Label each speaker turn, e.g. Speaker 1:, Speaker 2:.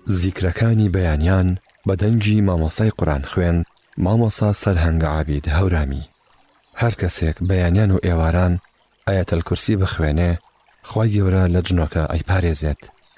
Speaker 1: زیکرەکانی بەیانیان بە دەنگی مامۆستای قورئان خوێند مامۆستا سەرهەنگ عابید هەورامی. هەر کەسێک بەیانیان و ئێواران ئایەتەل کورسی بخوێنێ، خوای گەورە لە جنۆکە ئەیپارێزێت.